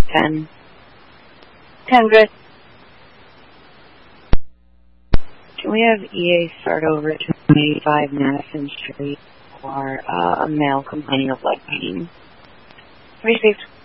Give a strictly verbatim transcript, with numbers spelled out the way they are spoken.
ten. ten, good. Can we have E A start over to one eighty-five Madison Street for uh, a male complaining of leg pain? Received.